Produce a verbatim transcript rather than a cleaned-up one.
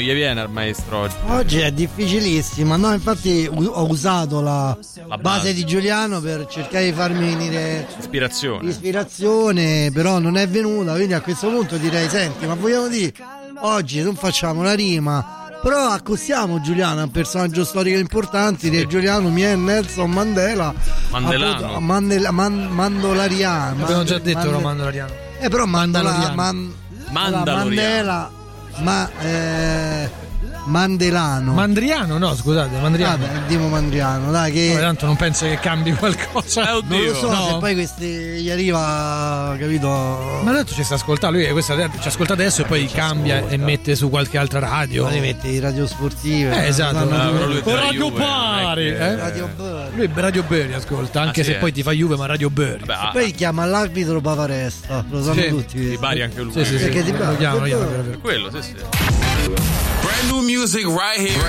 gli viene al maestro oggi? Oggi è difficilissima, no, infatti ho usato la, La base. base di Giuliano per cercare di farmi venire Ispirazione. ispirazione, però non è venuta, quindi a questo punto direi, senti, ma vogliamo dire, oggi non facciamo la rima, però accostiamo Giuliano, è un personaggio storico importante, sì. Giuliano mi è Nelson Mandela, Mandelano. appunto, Mandela, man, Mandolariano. Abbiamo già detto Mande, Mande, Mandolariano. Eh però Mandola, Mandaloriano. man, Mandela, ma eh, Mandelano. Mandriano, no, scusate, Mandriano. Vabbè, Dimo Mandriano, dai che. Vabbè, tanto non penso che cambi qualcosa. Eh, oddio. Non lo so, no. se poi questi gli arriva, capito? Ma tanto ci sta ascoltando, lui questa, ci ascolta adesso e poi cambia e mette su qualche altra radio. Ma li mette in radio sportive. Eh, esatto. No, però lui è della Radio Juve, Pari, non è che- eh? Radio Bird. Lui Radio Berry ascolta, anche Ah, se sì, poi eh. ti fa Juve, ma Radio Berry. Beh, Poi chiama l'arbitro Pavaresta, lo sanno Sì. tutti. di Bari anche lui. Sì, sì, sì. Perché ti lo chiamo, lo chiamo, vero, vero. Quello, sì, sì. Brand new music right here.